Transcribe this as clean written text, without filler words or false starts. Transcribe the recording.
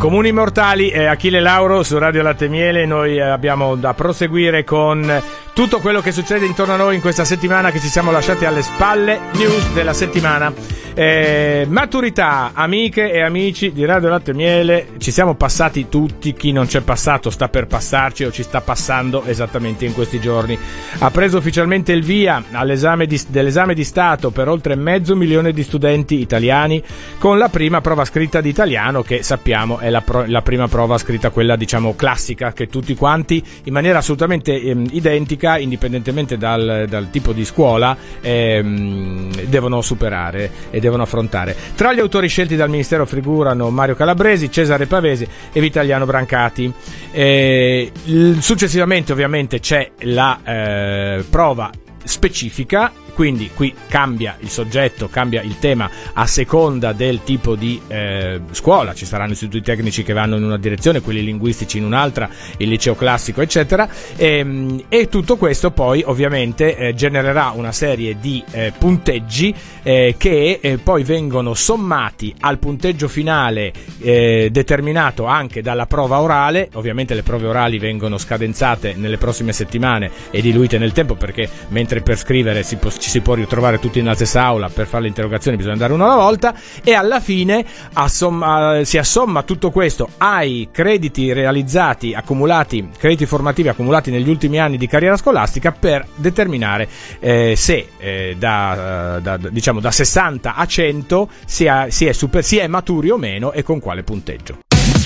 Comuni mortali, Achille Lauro su Radio Latte e Miele. Noi abbiamo da proseguire con tutto quello che succede intorno a noi in questa settimana che ci siamo lasciati alle spalle. News della settimana. Maturità, amiche e amici di Radio Latte e Miele, ci siamo passati tutti. Chi non c'è passato sta per passarci o ci sta passando esattamente in questi giorni. Ha preso ufficialmente il via dell'esame di Stato per oltre 500.000 di studenti italiani, con la prima prova scritta di italiano, che sappiamo è la prima prova scritta, quella diciamo classica, che tutti quanti in maniera assolutamente identica, indipendentemente dal tipo di scuola, devono superare e devono affrontare. Tra gli autori scelti dal Ministero figurano Mario Calabresi, Cesare Pavese e Vitaliano Brancati. Successivamente ovviamente c'è la prova specifica, quindi qui cambia il soggetto, cambia il tema a seconda del tipo di scuola. Ci saranno istituti tecnici che vanno in una direzione, quelli linguistici in un'altra, il liceo classico eccetera, e tutto questo poi ovviamente genererà una serie di punteggi che poi vengono sommati al punteggio finale determinato anche dalla prova orale. Ovviamente le prove orali vengono scadenzate nelle prossime settimane e diluite nel tempo, perché mentre per scrivere ci si può ritrovare tutti nella stessa aula, per fare le interrogazioni bisogna andare uno alla volta, e alla fine si assomma tutto questo ai crediti realizzati, crediti formativi accumulati negli ultimi anni di carriera scolastica, per determinare se da 60 a 100 si è maturi o meno e con quale punteggio.